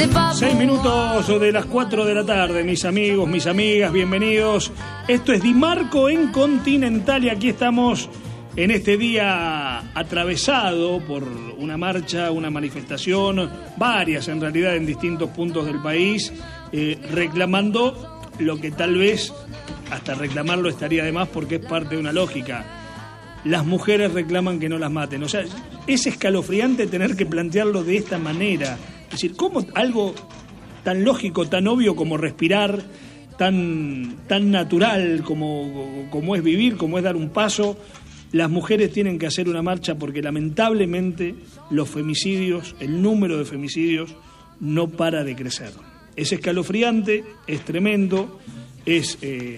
6 minutos de las 4 de la tarde, mis amigos, mis amigas, bienvenidos. Esto es Di Marco en Continental y aquí estamos en este día atravesado por una marcha, una manifestación, varias en realidad en distintos puntos del país, reclamando lo que tal vez hasta reclamarlo estaría de más porque es parte de una lógica. Las mujeres reclaman que no las maten. O sea, es escalofriante tener que plantearlo de esta manera. Es decir, ¿cómo algo tan lógico, tan obvio como respirar, tan natural como es vivir, como es dar un paso, las mujeres tienen que hacer una marcha porque lamentablemente los femicidios, el número de femicidios no para de crecer? Es escalofriante, es tremendo, es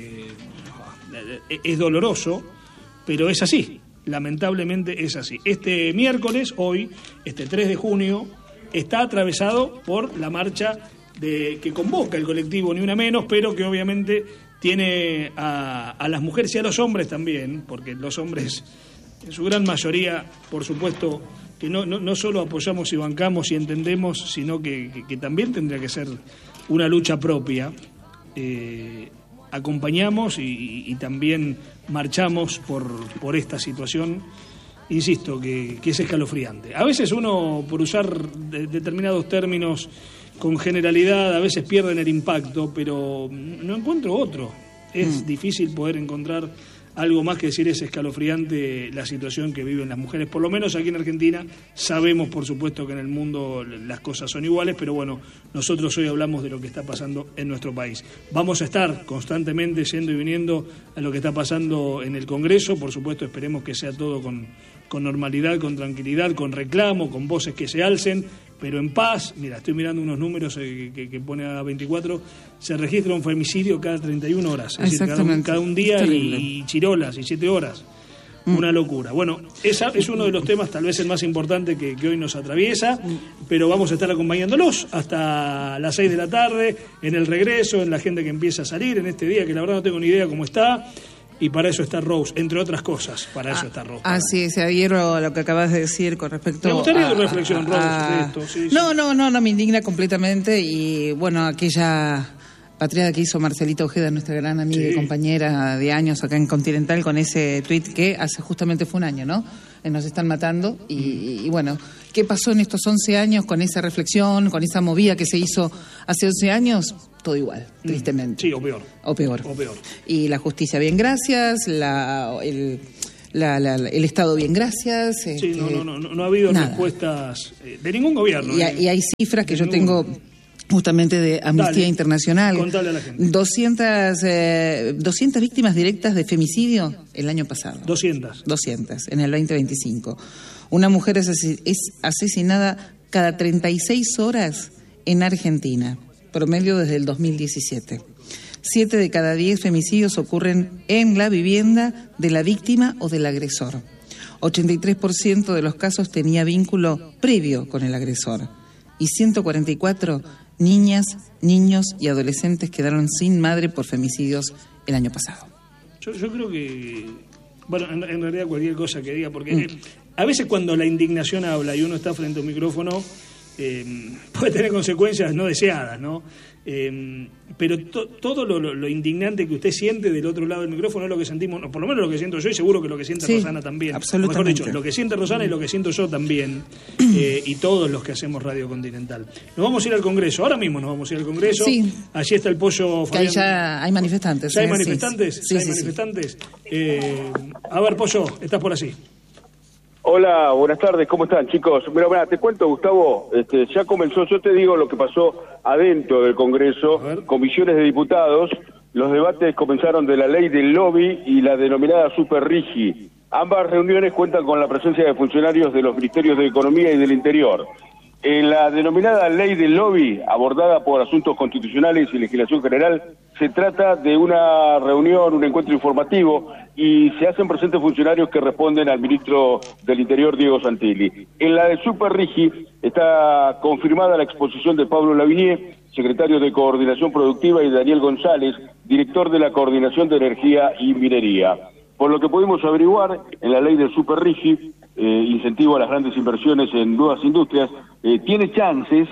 doloroso, pero es así, lamentablemente es así. Este miércoles, hoy, este 3 de junio, está atravesado por la marcha que convoca el colectivo Ni Una Menos, pero que obviamente tiene a las mujeres y a los hombres también, porque los hombres, en su gran mayoría, por supuesto, que no solo apoyamos y bancamos y entendemos, sino que también tendría que ser una lucha propia. Acompañamos y también marchamos por esta situación, insisto, que es escalofriante. A veces uno, por usar determinados términos con generalidad, a veces pierden el impacto, pero no encuentro otro. Es difícil poder encontrar algo más que decir. Es escalofriante la situación que viven las mujeres, por lo menos aquí en Argentina. Sabemos, por supuesto, que en el mundo las cosas son iguales, pero bueno, nosotros hoy hablamos de lo que está pasando en nuestro país. Vamos a estar constantemente yendo y viniendo a lo que está pasando en el Congreso. Por supuesto, esperemos que sea todo con normalidad, con tranquilidad, con reclamo, con voces que se alcen, pero en paz. Mira, estoy mirando unos números que pone a 24, se registra un femicidio cada 31 horas, es decir, cada un día y chirolas, y 7 horas. Una locura. Bueno, ese es uno de los temas, tal vez el más importante que hoy nos atraviesa, pero vamos a estar acompañándolos hasta las 6 de la tarde, en el regreso, en la gente que empieza a salir, en este día que la verdad no tengo ni idea cómo está. Y para eso está Rose, entre otras cosas, para eso está Rose. Sí, se adhiero a lo que acabas de decir con respecto. Me gustaría tu reflexión, Rose, de esto. Sí, No, me indigna completamente. Y bueno, aquella patriada que hizo Marcelita Ojeda, nuestra gran amiga y compañera de años acá en Continental, con ese tuit que hace justamente fue un año, ¿no? Nos están matando. Y bueno, ¿qué pasó en estos 11 años con esa reflexión, con esa movida que se hizo hace 11 años? Todo igual, tristemente. Sí, o peor. O peor. Y la justicia, bien, gracias. El Estado, bien, gracias. Sí, no ha habido respuestas de ningún gobierno. Y hay cifras que yo tengo justamente de Amnistía Internacional. Contale a la gente. 200 víctimas directas de femicidio el año pasado. 200 en el 2025. Una mujer es asesinada cada 36 horas en Argentina, promedio desde el 2017. 7 de cada 10 femicidios ocurren en la vivienda de la víctima o del agresor. 83% de los casos tenía vínculo previo con el agresor. Y 144 niñas, niños y adolescentes quedaron sin madre por femicidios el año pasado. Yo creo que, bueno, en realidad cualquier cosa que diga, porque a veces cuando la indignación habla y uno está frente a un micrófono, puede tener consecuencias no deseadas, ¿no? Pero todo lo indignante que usted siente del otro lado del micrófono es lo que sentimos, por lo menos lo que siento yo, y seguro que lo que siente Rosana también. Absolutamente. Mejor dicho, lo que siente Rosana y lo que siento yo también, y todos los que hacemos Radio Continental. Nos vamos a ir al Congreso, ahora mismo nos vamos a ir al Congreso. Sí. Allí está el Pollo Fabián. Que ahí ya hay manifestantes. ¿Ya hay manifestantes? Sí. ¿Ya hay manifestantes? A ver, Pollo, estás por así. Hola, buenas tardes, ¿cómo están, chicos? Mira, te cuento, Gustavo, ya comenzó, yo te digo lo que pasó adentro del Congreso, comisiones de diputados, los debates comenzaron de la ley del lobby y la denominada Super Rigi. Ambas reuniones cuentan con la presencia de funcionarios de los Ministerios de Economía y del Interior. En la denominada ley del lobby, abordada por asuntos constitucionales y legislación general, se trata de una reunión, un encuentro informativo, y se hacen presentes funcionarios que responden al ministro del Interior, Diego Santilli. En la de Super Rigi está confirmada la exposición de Pablo Lavinier, secretario de Coordinación Productiva, y Daniel González, director de la Coordinación de Energía y Minería. Por lo que pudimos averiguar, en la ley del Super Rigi, incentivo a las grandes inversiones en nuevas industrias, tiene chances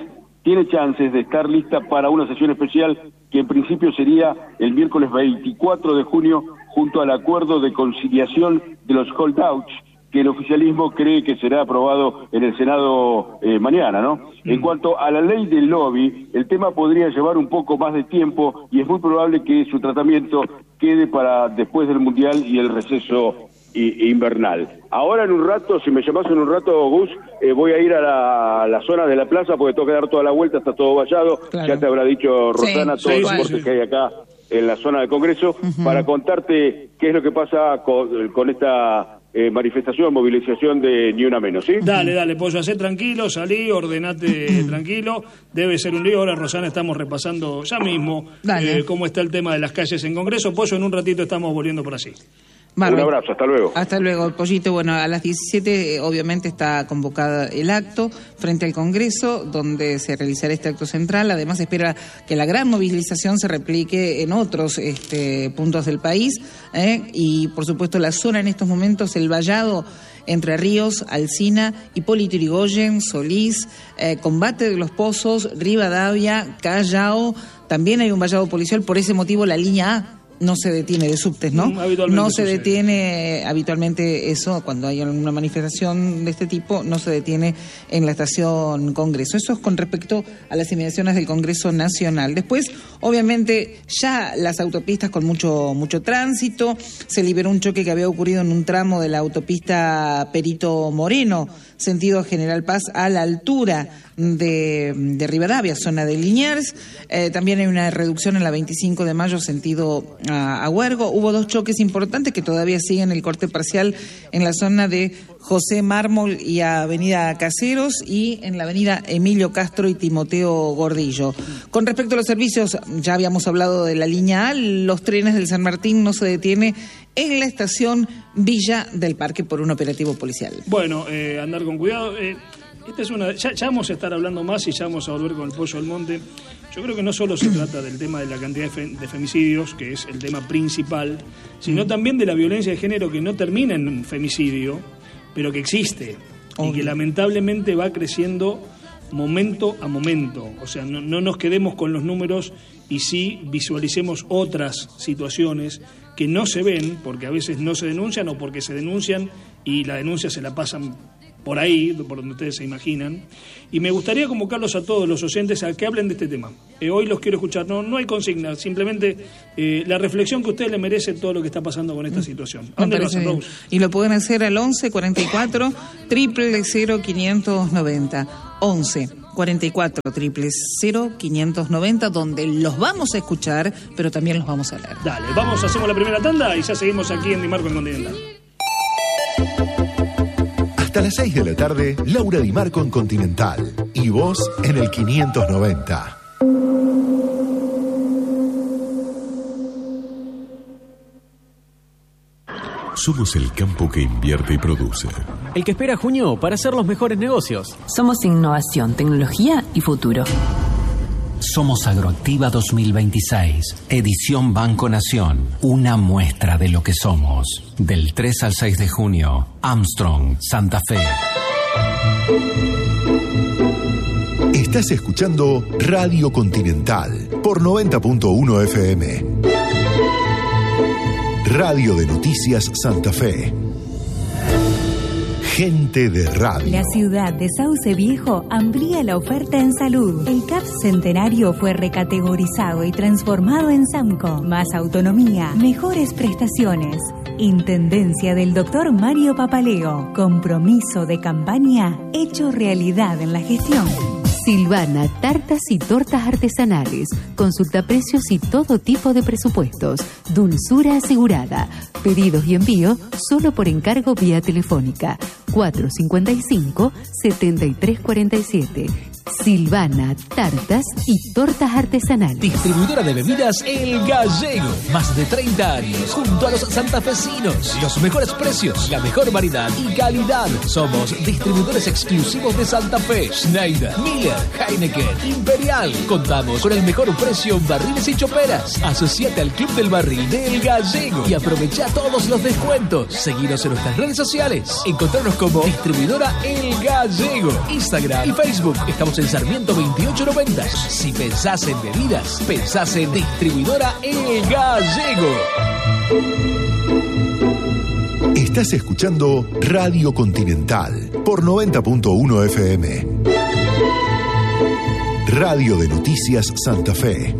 tiene chances de estar lista para una sesión especial que en principio sería el miércoles 24 de junio junto al acuerdo de conciliación de los holdouts, que el oficialismo cree que será aprobado en el Senado mañana, ¿no? En cuanto a la ley del lobby, el tema podría llevar un poco más de tiempo y es muy probable que su tratamiento quede para después del Mundial y el receso invernal. Ahora en un rato, si me llamás en un rato, Gus, voy a ir a la zona de la plaza porque tengo que dar toda la vuelta, está todo vallado, claro. Ya te habrá dicho Rosana todo el deporte que hay acá en la zona del Congreso, para contarte qué es lo que pasa con esta manifestación, movilización de Ni Una Menos, ¿sí? Dale, Pollo, hacé tranquilo, salí, ordenate tranquilo, debe ser un lío. Ahora, Rosana, estamos repasando ya mismo cómo está el tema de las calles en Congreso. Pollo, en un ratito estamos volviendo por así. Bárbaro. Un abrazo, hasta luego. Hasta luego, Pollito. Bueno, a las 17 obviamente está convocada el acto frente al Congreso, donde se realizará este acto central. Además, se espera que la gran movilización se replique en otros puntos del país. Y, por supuesto, la zona en estos momentos, el vallado Entre Ríos, Alsina, Hipólito Yrigoyen, Solís, Combate de los Pozos, Rivadavia, Callao. También hay un vallado policial, por ese motivo la línea A no se detiene de subtes, ¿no? No se detiene habitualmente eso, cuando hay alguna manifestación de este tipo, no se detiene en la estación Congreso. Eso es con respecto a las inmediaciones del Congreso Nacional. Después, obviamente, ya las autopistas con mucho tránsito. Se liberó un choque que había ocurrido en un tramo de la autopista Perito Moreno, sentido General Paz, a la altura de Rivadavia, zona de Liniers. También hay una reducción en la 25 de mayo, sentido a Huergo. Hubo 2 choques importantes que todavía siguen el corte parcial en la zona de José Mármol y Avenida Caseros, y en la avenida Emilio Castro y Timoteo Gordillo. Con respecto a los servicios, ya habíamos hablado de la línea A. Los trenes del San Martín no se detiene en la estación Villa del Parque por un operativo policial. Bueno, andar con cuidado. Esta es ya vamos a estar hablando más y ya vamos a volver con el Pollo del Monte. Yo creo que no solo se trata del tema de la cantidad de femicidios, que es el tema principal, sino también de la violencia de género, que no termina en femicidio, pero que existe y que lamentablemente va creciendo momento a momento. O sea, no nos quedemos con los números y sí visualicemos otras situaciones que no se ven porque a veces no se denuncian o porque se denuncian y la denuncia se la pasan por ahí, por donde ustedes se imaginan. Y me gustaría convocarlos a todos los oyentes a que hablen de este tema. Hoy los quiero escuchar, no hay consigna, simplemente la reflexión que a ustedes le merece todo lo que está pasando con esta situación. ¿A dónde lo hacen, Rose? Y lo pueden hacer al 11 44 000 590. 11 44 000 590, donde los vamos a escuchar, pero también los vamos a leer. Dale, hacemos la primera tanda y ya seguimos aquí en Di Marco en Continental. Hasta las 6 de la tarde, Laura Di Marco en Continental. Y vos en el 590. Somos el campo que invierte y produce. El que espera junio para hacer los mejores negocios. Somos innovación, tecnología y futuro. Somos Agroactiva 2026, edición Banco Nación, una muestra de lo que somos. Del 3 al 6 de junio, Armstrong, Santa Fe. Estás escuchando Radio Continental por 90.1 FM. Radio de Noticias Santa Fe. Gente de radio. La ciudad de Sauce Viejo amplía la oferta en salud. El CAPS Centenario fue recategorizado y transformado en SAMCO. Más autonomía, mejores prestaciones. Intendencia del Dr. Mario Papaleo. Compromiso de campaña hecho realidad en la gestión. Silvana, tartas y tortas artesanales. Consulta precios y todo tipo de presupuestos. Dulzura asegurada. Pedidos y envío solo por encargo vía telefónica. 455-7347. Silvana, tartas y tortas artesanales. Distribuidora de bebidas El Gallego. Más de 30 años junto a los santafesinos. Los mejores precios, la mejor variedad y calidad. Somos distribuidores exclusivos de Santa Fe. Schneider, Miller, Heineken, Imperial. Contamos con el mejor precio en barriles y choperas. Asociate al Club del Barril de El Gallego y aprovecha todos los descuentos. Seguinos en nuestras redes sociales. Encontrarnos como distribuidora El Gallego. Instagram y Facebook. Estamos Estamos en Sarmiento 2890. Si pensás en bebidas, pensás en Distribuidora El Gallego. Estás escuchando Radio Continental por 90.1 FM. Radio de Noticias Santa Fe.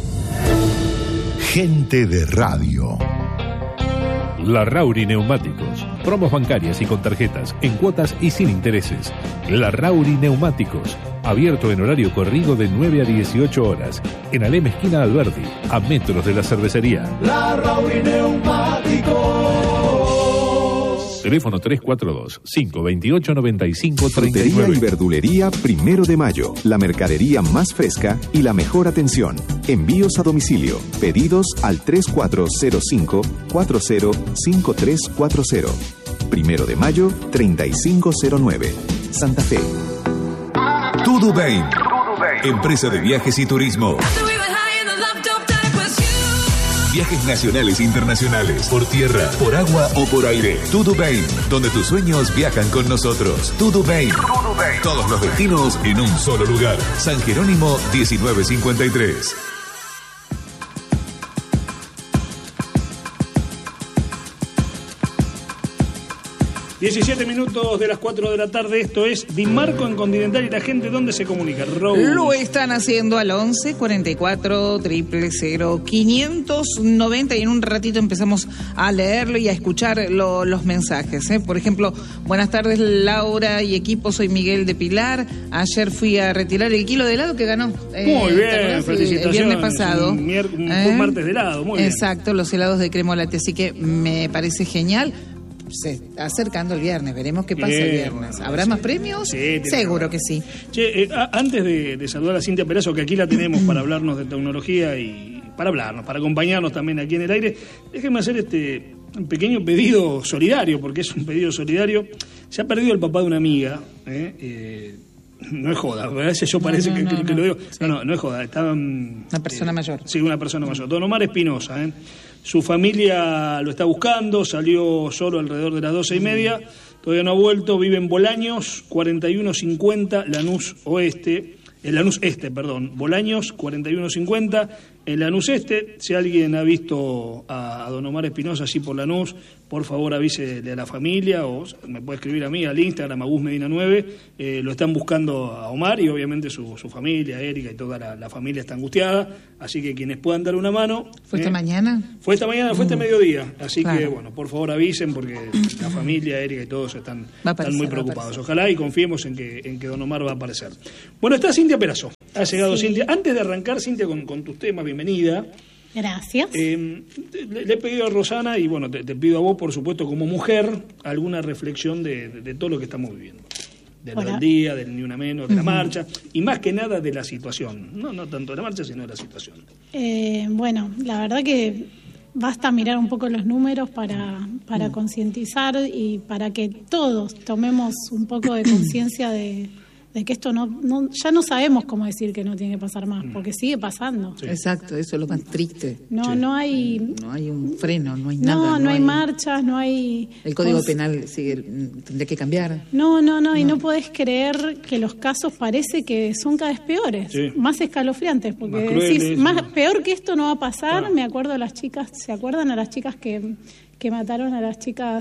Gente de radio. Larrauri Neumáticos. Promos bancarias y con tarjetas, en cuotas y sin intereses. Larrauri Neumáticos. Abierto en horario corrido de 9 a 18 horas. En Alem esquina Alberdi, a metros de la cervecería. Larrauri Neumáticos. Teléfono 342-528-9539. Frutería y verdulería 1 de Mayo. La mercadería más fresca y la mejor atención. Envíos a domicilio. Pedidos al 3405-405340. 1 de Mayo 3509. Santa Fe. Tudubain. Empresa de viajes y turismo. Viajes nacionales e internacionales, por tierra, por agua o por aire. Tudubain, donde tus sueños viajan con nosotros. Tudubain. Todos los destinos en un solo lugar. San Jerónimo 1953. ...17 minutos de las 4 de la tarde... ...esto es Dimarco en Continental... ...y la gente, ¿dónde se comunica? Lo están haciendo al 11 44 000 590... ...y en un ratito empezamos a leerlo... ...y a escuchar los mensajes, ¿eh? Por ejemplo, buenas tardes Laura y equipo... ...soy Miguel de Pilar... ...ayer fui a retirar el kilo de helado que ganó... Muy bien, felicitaciones. El viernes pasado. Un martes de helado, muy bien. Exacto, los helados de Cremolate... ...así que me parece genial... Se está acercando el viernes, veremos qué pasa el viernes. ¿Habrá más premios? Sí, seguro que sí. Che, antes de saludar a Cintia Perazo, que aquí la tenemos para hablarnos de tecnología y para acompañarnos también aquí en el aire, déjenme hacer un pequeño pedido solidario, porque es un pedido solidario. Se ha perdido el papá de una amiga, no es joda, a veces yo parece que lo digo. Sí. No es joda. Una persona mayor. Sí, una persona mayor. Don Omar Espinosa, Su familia lo está buscando, salió solo alrededor de las 12:30, todavía no ha vuelto, vive en Bolaños, 4150, Lanús Este, Bolaños, 4150, en Lanús Este. Si alguien ha visto a don Omar Espinosa allí por Lanús, por favor avísele a la familia, o me puede escribir a mí al Instagram, a Gus Medina 9, lo están buscando a Omar y obviamente su familia, Erika y toda la familia está angustiada, así que quienes puedan dar una mano. ¿Fue esta mañana? Fue esta mediodía, así claro. Que bueno, por favor avisen porque la familia, Erika y todos están muy preocupados. Ojalá y confiemos en que don Omar va a aparecer. Bueno, está Cintia Perazo, ha llegado Cintia. Antes de arrancar, Cintia, con tus temas, bienvenida. Gracias. Le he pedido a Rosana, y bueno, te pido a vos, por supuesto, como mujer, alguna reflexión de todo lo que estamos viviendo. Del día, del Ni Una Menos, de la marcha, y más que nada de la situación. No tanto de la marcha, sino de la situación. Bueno, la verdad que basta mirar un poco los números para concientizar y para que todos tomemos un poco de conciencia de que esto ya no sabemos cómo decir que no tiene que pasar más, porque sigue pasando. Sí. Exacto, eso es lo más triste. No hay un freno, no hay nada. No hay marchas, no hay... El Código Penal tendría que cambiar. No, y no podés creer que los casos parece que son cada vez peores, más escalofriantes, porque decís, peor que esto no va a pasar. Claro. Me acuerdo a las chicas, ¿se acuerdan a las chicas que mataron a las chicas...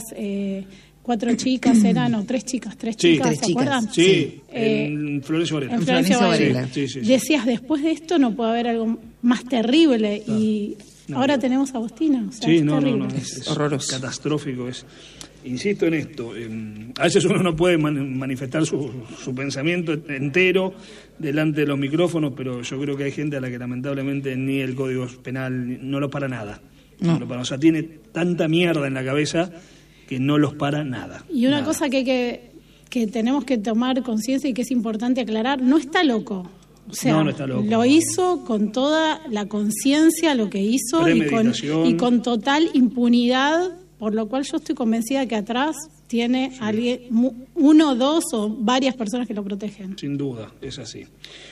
4 chicas eran, o 3 chicas, ¿se acuerdan? Sí, en Florencio Varela. En Florencio Varela. Sí. Decías, después de esto no puede haber algo más terrible, y ahora tenemos a Agostina. O sea, es terrible. Es horroroso. Catastrófico. Insisto en esto, a veces uno no puede manifestar su pensamiento entero delante de los micrófonos, pero yo creo que hay gente a la que lamentablemente ni el Código Penal no lo para nada. O sea, tiene tanta mierda en la cabeza que no los para nada. Y una cosa que tenemos que tomar conciencia y que es importante aclarar, no está loco. O sea, no está loco. Lo hizo con toda la conciencia, lo que hizo, y con total impunidad, por lo cual yo estoy convencida que atrás tiene alguien, 1, 2 o varias personas que lo protegen. Sin duda, es así.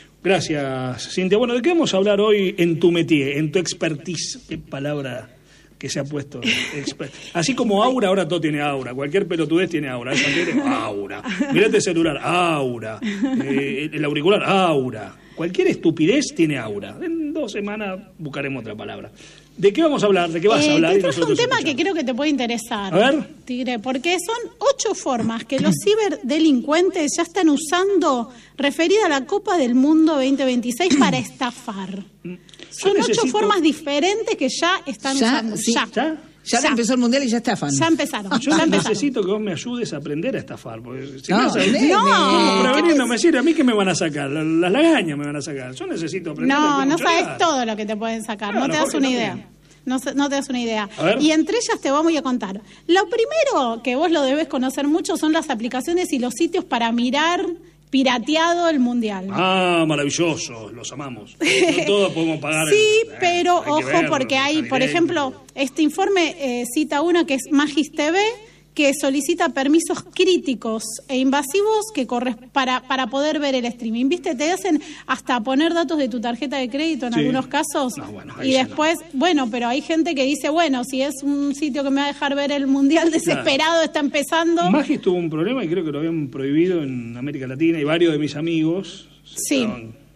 Gracias, Cintia. Bueno, ¿de qué vamos a hablar hoy en tu métier, en tu expertise? Qué palabra que se ha puesto experto. Así como aura, ahora todo tiene aura. Cualquier pelotudez tiene aura. Esa tiene aura. Mirate el celular, aura. El auricular, aura. Cualquier estupidez tiene aura. En 2 semanas buscaremos otra palabra. ¿De qué vamos a hablar? ¿De qué vas a hablar? Te traje un tema que creo que te puede interesar. A ver. Tigre, porque son 8 formas que los ciberdelincuentes ya están usando referida a la Copa del Mundo 2026 para estafar. Son 8 formas diferentes que ya están usando. Sí. Ya empezó el Mundial y ya estafan. Ya empezaron. Yo necesito que vos me ayudes a aprender a estafar. Porque si no. Prevenir no me sirve. ¿A mí qué me van a sacar? Las lagañas me van a sacar. Yo necesito aprender. No sabes todo lo que te pueden sacar. Claro, no te das una idea. No te das una idea. Y entre ellas te vamos a contar. Lo primero que vos lo debes conocer mucho son las aplicaciones y los sitios para mirar pirateado el Mundial. Maravilloso, los amamos. No todos podemos pagar. Sí, pero ojo, porque hay, por ejemplo, este informe cita una que es Magis TV, que solicita permisos críticos e invasivos para poder ver el streaming. ¿Viste? Te hacen hasta poner datos de tu tarjeta de crédito en algunos casos. Y después, pero hay gente que dice, si es un sitio que me va a dejar ver el Mundial desesperado, está empezando. Magis tuvo un problema y creo que lo habían prohibido en América Latina y varios de mis amigos. Sí,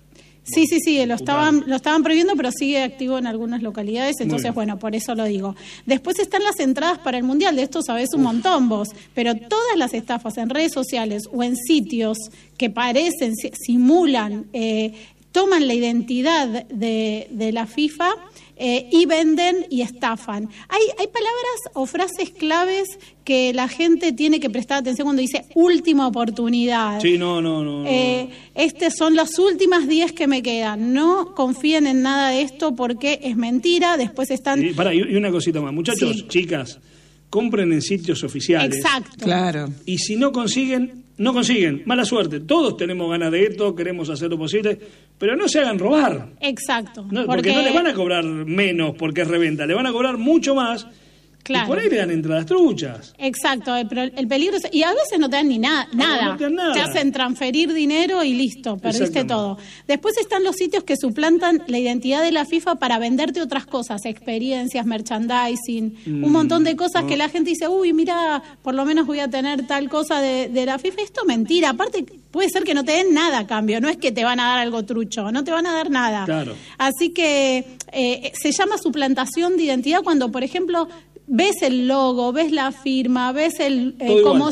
lo estaban prohibiendo, pero sigue activo en algunas localidades, entonces por eso lo digo. Después están las entradas para el Mundial, de esto sabés un montón vos, pero todas las estafas en redes sociales o en sitios que parecen, simulan, toman la identidad de la FIFA y venden y estafan. Hay palabras o frases claves que la gente tiene que prestar atención cuando dice última oportunidad. Sí, no. Estas son las últimas 10 que me quedan. No confíen en nada de esto porque es mentira. Después están... y una cosita más. Muchachos, chicas, compren en sitios oficiales. Exacto. Claro. Y si no consiguen, mala suerte. Todos tenemos ganas de esto, queremos hacer lo posible, pero no se hagan robar. Exacto. Porque no les van a cobrar menos porque es reventa, le van a cobrar mucho más. Claro. Y por ahí le dan entradas truchas. Exacto, pero el peligro es... Y a veces no te dan ni nada. No te dan nada. Te hacen transferir dinero y listo, perdiste todo. Después están los sitios que suplantan la identidad de la FIFA para venderte otras cosas, experiencias, merchandising, un montón de cosas que la gente dice, mira, por lo menos voy a tener tal cosa de la FIFA. Esto es mentira. Aparte, puede ser que no te den nada a cambio. No es que te van a dar algo trucho, no te van a dar nada. Claro. Así que se llama suplantación de identidad cuando, por ejemplo... Ves el logo, ves la firma, ves el como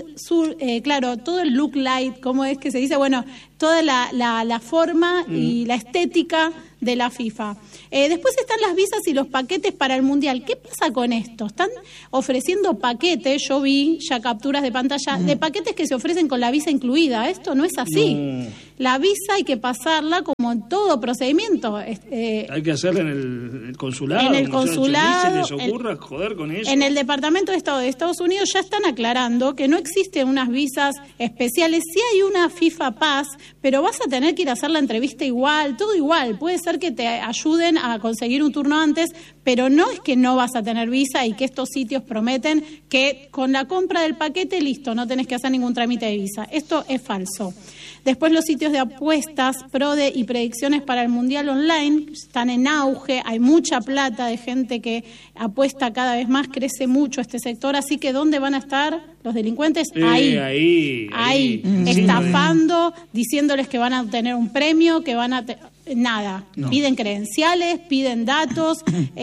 claro, todo el look light, ¿cómo es que se dice? Toda la forma y la estética de la FIFA. Después están las visas y los paquetes para el Mundial. ¿Qué pasa con esto? Están ofreciendo paquetes, yo vi ya capturas de pantalla, de paquetes que se ofrecen con la visa incluida. Esto no es así. No. La visa hay que pasarla como en todo procedimiento. Hay que hacerla en el consulado. En el consulado. Ni se les ocurra joder con eso. En el Departamento de Estado de Estados Unidos ya están aclarando que no existen unas visas especiales. Sí hay una FIFA Pass, pero vas a tener que ir a hacer la entrevista igual, todo igual. Puede ser que te ayuden a conseguir un turno antes, pero no es que no vas a tener visa y que estos sitios prometen que con la compra del paquete, listo, no tenés que hacer ningún trámite de visa. Esto es falso. Después los sitios de apuestas, PRODE y predicciones para el Mundial online están en auge, hay mucha plata de gente que apuesta cada vez más, crece mucho este sector, así que ¿dónde van a estar los delincuentes? Ahí, estafando, diciéndoles que van a obtener un premio, que van a... Nada, piden credenciales, piden datos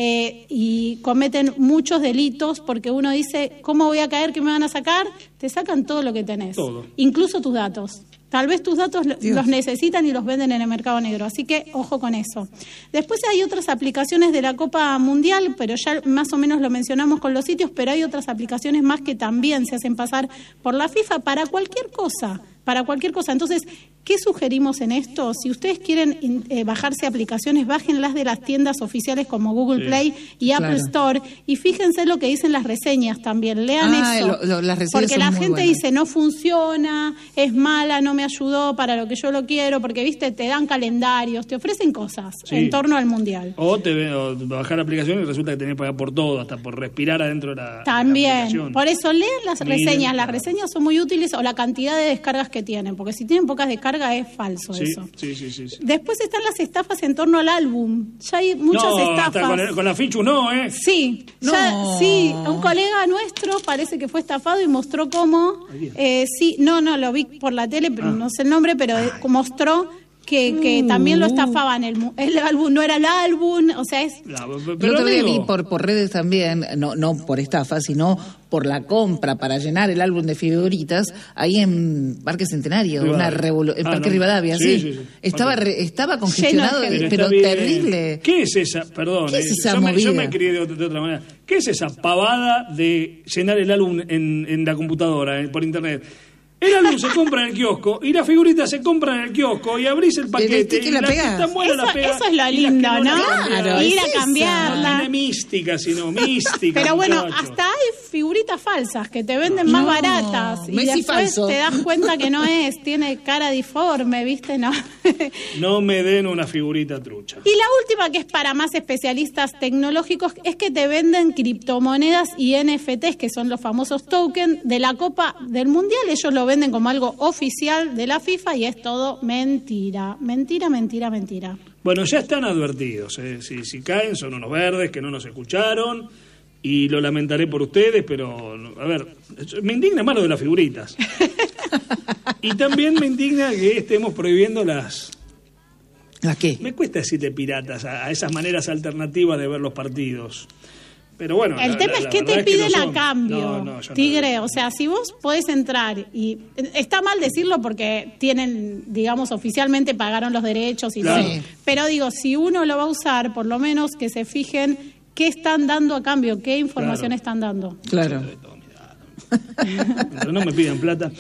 y cometen muchos delitos porque uno dice, ¿cómo voy a caer que me van a sacar? Te sacan todo lo que tenés, incluso tus datos. Tal vez tus datos los necesitan y los venden en el mercado negro, así que ojo con eso. Después hay otras aplicaciones de la Copa Mundial, pero ya más o menos lo mencionamos con los sitios, pero hay otras aplicaciones más que también se hacen pasar por la FIFA para cualquier cosa. Entonces, ¿qué sugerimos en esto? Si ustedes quieren bajarse aplicaciones, bájenlas de las tiendas oficiales como Google Play y Apple Store y fíjense lo que dicen las reseñas también. Lean eso. Las reseñas porque la gente buenas. Dice, no funciona, es mala, no me ayudó para lo que yo lo quiero, porque, viste, te dan calendarios, te ofrecen cosas en torno al Mundial. O bajar aplicaciones y resulta que tenés que pagar por todo, hasta por respirar adentro de la aplicación. Por eso lean las reseñas. Las reseñas son muy útiles o la cantidad de descargas que tienen, porque si tienen pocas descargas descarga es falso eso. Sí. Después están las estafas en torno al álbum. Ya hay muchas estafas. Con la fichu no, ¿eh? Sí, sí. Un colega nuestro parece que fue estafado y mostró cómo. Lo vi por la tele, pero no sé el nombre, pero mostró que también lo estafaban, el álbum no era el álbum, o sea, es... Pero otro día vi por redes también, no por estafa, sino por la compra para llenar el álbum de figuritas, ahí en Parque Centenario, en Parque Rivadavia, sí. Estaba congestionado, pero terrible. ¿Qué es esa? Perdón, ¿qué es esa movida? Yo me crié de otra manera. ¿Qué es esa pavada de llenar el álbum en la computadora, por internet? El álbum se compra en el kiosco y la figurita se compra en el kiosco y abrís el paquete y la pegás. Eso es lo lindo, ¿no? Claro, ir a cambiarla. No tiene mística, sino mística. Pero bueno, hasta hay figuritas falsas que te venden más baratas y después falso. Te das cuenta que no es, tiene cara diforme, ¿viste? No me den una figurita trucha. Y la última, que es para más especialistas tecnológicos, es que te venden criptomonedas y NFTs, que son los famosos tokens de la Copa del Mundial. Ellos lo venden como algo oficial de la FIFA y es todo mentira. Mentira. Bueno, ya están advertidos. Si caen son unos verdes que no nos escucharon y lo lamentaré por ustedes, pero a ver, me indigna más lo de las figuritas. Y también me indigna que estemos prohibiendo ¿Las qué? Me cuesta decirle piratas a esas maneras alternativas de ver los partidos. Pero bueno, el tema es que te piden a cambio, Tigre. O sea, si vos podés entrar, y está mal decirlo porque tienen, digamos, oficialmente pagaron los derechos, pero digo, si uno lo va a usar, por lo menos que se fijen qué están dando a cambio, qué información están dando. Claro. Pero no me pidan plata.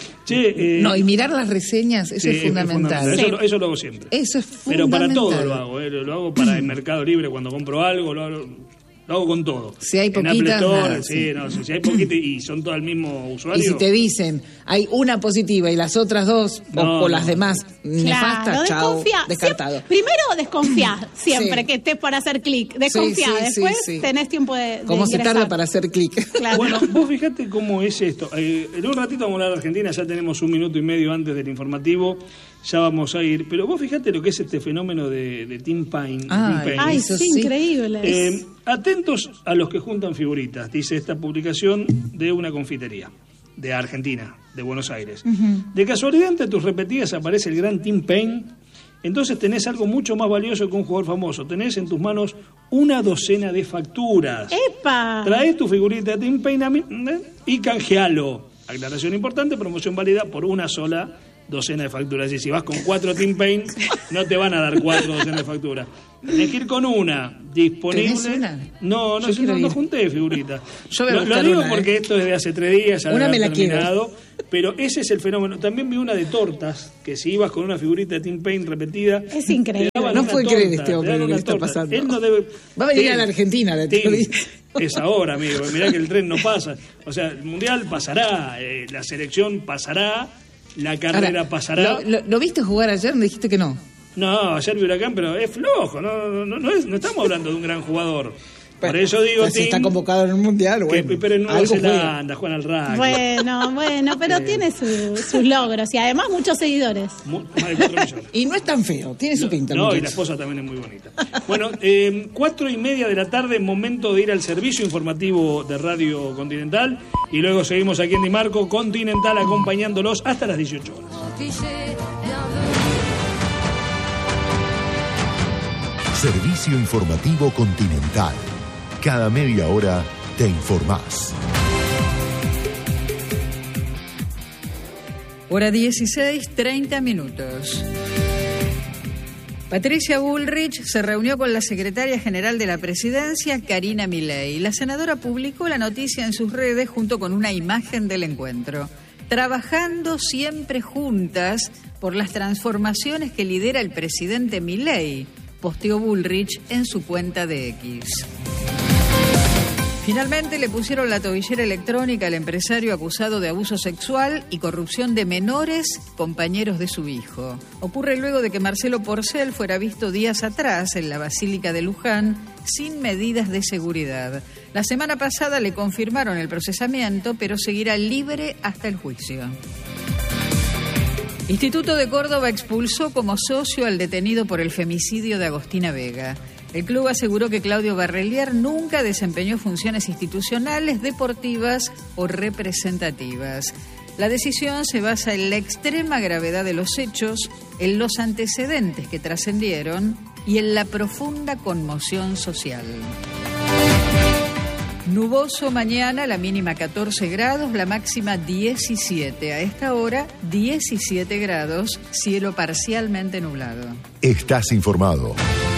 Y mirar las reseñas, eso es fundamental. Eso lo hago siempre. Eso es fundamental. Pero para todo lo hago. Lo hago para el Mercado Libre cuando compro algo, lo hago con todo. Si hay poquitas, en Apple Store, si hay poquitas y son todo el mismo usuario. Y si te dicen, hay una positiva y las otras dos, o las demás nefastas, chao, descartado. Primero desconfía siempre que estés para hacer clic. Desconfía, después tenés tiempo de ¿Cómo se tarda para hacer clic? Claro. Bueno, vos fíjate cómo es esto. En un ratito vamos a hablar de Argentina, ya tenemos 1 minuto y medio antes del informativo. Ya vamos a ir, pero vos fíjate lo que es este fenómeno de Tim Payne. Eso sí, increíble. Atentos a los que juntan figuritas, dice esta publicación de una confitería de Argentina, de Buenos Aires. De casualidad entre tus repetidas aparece el gran Tim Payne, entonces tenés algo mucho más valioso que un jugador famoso. Tenés en tus manos una docena de facturas. ¡Epa! Traes tu figurita de Tim Payne y canjealo. Aclaración importante, promoción válida por una sola docena de facturas. Y si vas con 4 Tim Payne, no te van a dar 4 docenas de facturas. Tenés que ir con una disponible. ¿Tenés una? No junté figuritas. Yo lo digo porque esto es de hace 3 días, ya una me la terminado. Quiero. Pero ese es el fenómeno. También vi una de tortas, que si ibas con una figurita de Tim Payne repetida... Es increíble. No puede creer este hombre lo que está pasando. Él no debe... Va a venir a la Argentina. Es ahora, amigo. Mirá que el tren no pasa. O sea, el Mundial pasará, la selección pasará, la carrera pasará. ¿Lo viste jugar ayer? Me dijiste que no. No, ayer vi Huracán, pero es flojo. No estamos hablando de un gran jugador. Por eso digo, si está convocado en el Mundial, bueno. Pero en Nueva Zelanda, juegan al rugby. Bueno, pero tiene sus logros y además muchos seguidores. Más de 4 millones. Y no es tan feo, tiene su pinta. Y la esposa también es muy bonita. Bueno, 4:30 de la tarde, momento de ir al servicio informativo de Radio Continental. Y luego seguimos aquí en Di Marco Continental acompañándolos hasta las 18 horas. Servicio informativo Continental. Cada media hora te informás. Hora 16:30. Patricia Bullrich se reunió con la secretaria general de la Presidencia, Karina Milei. La senadora publicó la noticia en sus redes junto con una imagen del encuentro. Trabajando siempre juntas por las transformaciones que lidera el presidente Milei, posteó Bullrich en su cuenta de X. Finalmente le pusieron la tobillera electrónica al empresario acusado de abuso sexual y corrupción de menores, compañeros de su hijo. Ocurre luego de que Marcelo Porcel fuera visto días atrás en la Basílica de Luján sin medidas de seguridad. La semana pasada le confirmaron el procesamiento, pero seguirá libre hasta el juicio. Instituto de Córdoba expulsó como socio al detenido por el femicidio de Agostina Vega. El club aseguró que Claudio Barrelier nunca desempeñó funciones institucionales, deportivas o representativas. La decisión se basa en la extrema gravedad de los hechos, en los antecedentes que trascendieron y en la profunda conmoción social. Nuboso mañana, la mínima 14 grados, la máxima 17. A esta hora, 17 grados, cielo parcialmente nublado. Estás informado.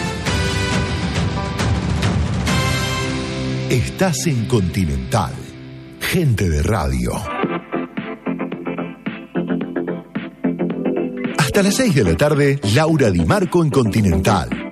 Estás en Continental. Gente de radio. Hasta las 6 de la tarde, Laura Di Marco en Continental.